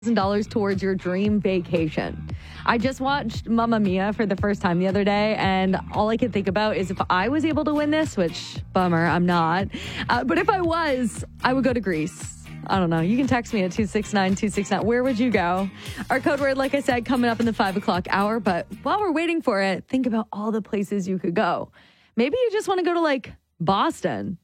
$1,000 towards your dream vacation. I just watched Mamma Mia for the first time the other day, and all I could think about is if I was able to win this, which, bummer, I'm not. But if I was, I would go to Greece. I don't know. You can text me at 269-269. Where would you go? Our code word, like I said, coming up in the 5 o'clock hour. But while we're waiting for it, think about all the places you could go. Maybe you just want to go to, like, Boston.